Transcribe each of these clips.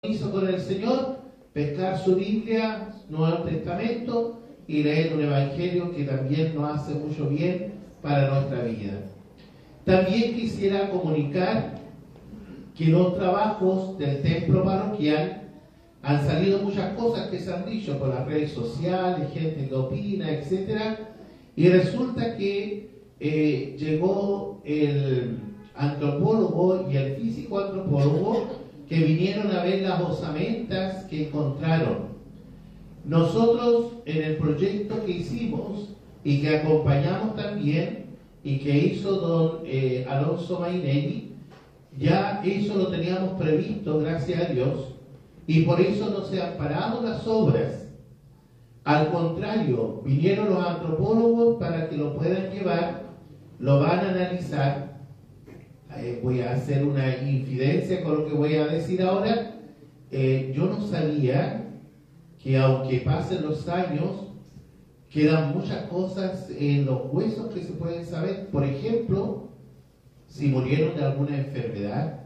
Hizo con el Señor, pescar su Biblia, Nuevo Testamento y leer un Evangelio que también nos hace mucho bien para nuestra vida. También quisiera comunicar que los trabajos del templo parroquial han salido muchas cosas que se han dicho por las redes sociales, gente que opina, etc. Y resulta que llegó el antropólogo y el físico antropólogo que vinieron a ver las osamentas que encontraron. Nosotros en el proyecto que hicimos y que acompañamos también y que hizo don Alonso Mainelli, ya eso lo teníamos previsto, gracias a Dios, y por eso no se han parado las obras. Al contrario, vinieron los antropólogos para que lo puedan llevar, lo van a analizar. Voy a hacer una infidencia con lo que voy a decir ahora. Yo no sabía que aunque pasen los años, quedan muchas cosas en los huesos que se pueden saber. Por ejemplo, si murieron de alguna enfermedad.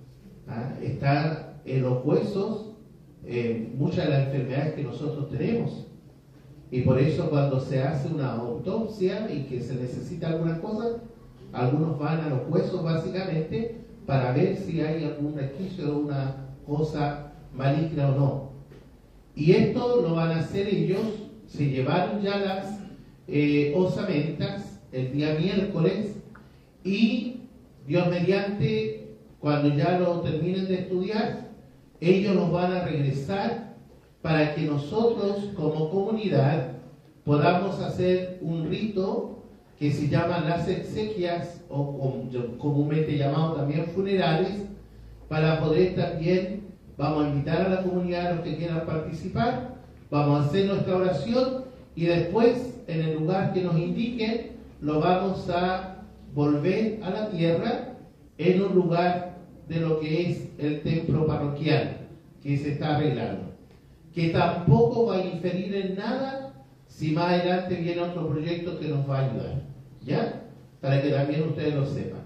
Está en los huesos muchas de las enfermedades que nosotros tenemos. Y por eso cuando se hace una autopsia y que se necesita algunas cosas, algunos van a los huesos básicamente para ver si hay algún resquicio de una cosa maligna o no. Y esto lo van a hacer ellos. Se llevaron ya las osamentas el día miércoles y Dios mediante, cuando ya lo terminen de estudiar, ellos nos van a regresar para que nosotros como comunidad podamos hacer un rito que se llaman las exequias, o comúnmente llamados también funerales, para poder también, vamos a invitar a la comunidad, a los que quieran participar, vamos a hacer nuestra oración y después, en el lugar que nos indiquen, lo vamos a volver a la tierra en un lugar de lo que es el templo parroquial, que se está arreglando, que tampoco va a inferir en nada si más adelante viene otro proyecto que nos va a ayudar, ¿ya? Para que también ustedes lo sepan.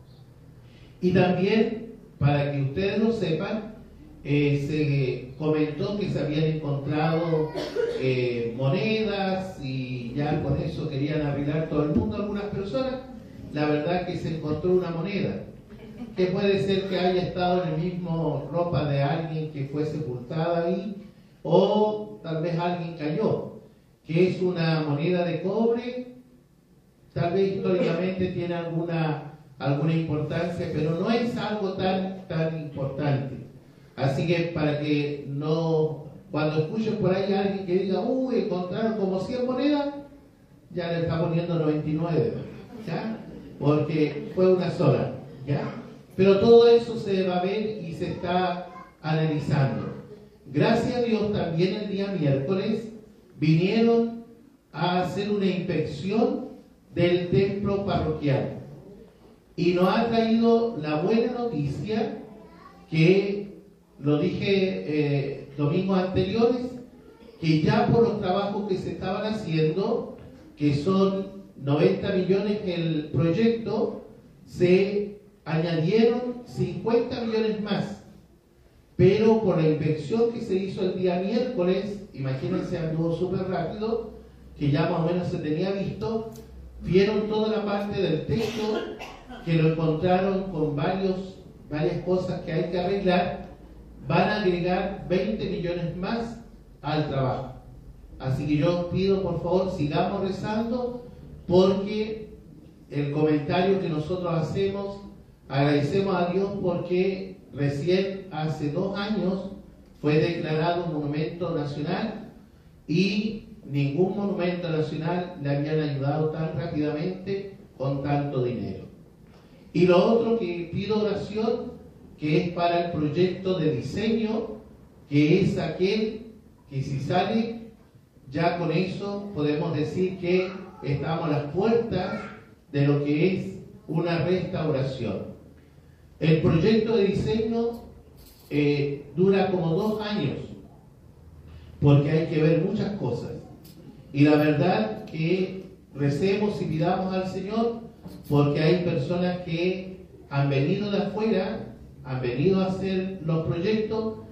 Y también, para que ustedes lo sepan, se comentó que se habían encontrado monedas y ya con eso querían arreglar todo el mundo algunas personas. La verdad que se encontró una moneda, que puede ser que haya estado en el mismo ropa de alguien que fue sepultada ahí, o tal vez alguien cayó, que es una moneda de cobre. Tal vez históricamente tiene alguna importancia, pero no es algo tan importante. Así que para que no, cuando escuchen por ahí a alguien que diga, encontraron como 100 monedas, ya le está poniendo 99, ¿ya? Porque fue una sola, ¿ya? Pero todo eso se va a ver y se está analizando. Gracias a Dios, también el día miércoles vinieron a hacer una inspección del templo parroquial y nos ha traído la buena noticia, que lo dije domingos anteriores, que ya por los trabajos que se estaban haciendo, que son 90 millones el proyecto, se añadieron 50 millones más. Pero por la inspección que se hizo el día miércoles, imagínense, anduvo súper rápido, que ya más o menos se tenía visto, vieron toda la parte del techo, que lo encontraron con varias cosas que hay que arreglar. Van a agregar 20 millones más al trabajo. Así que yo pido, por favor, sigamos rezando, porque el comentario que nosotros hacemos, agradecemos a Dios porque recién hace 2 años fue declarado monumento nacional y ningún monumento nacional le habían ayudado tan rápidamente con tanto dinero. Y lo otro que pido oración, que es para el proyecto de diseño, que es aquel que si sale, ya con eso podemos decir que estamos a las puertas de lo que es una restauración. El proyecto de diseño dura como 2 años, porque hay que ver muchas cosas. Y la verdad que recemos y pidamos al Señor, porque hay personas que han venido de afuera, han venido a hacer los proyectos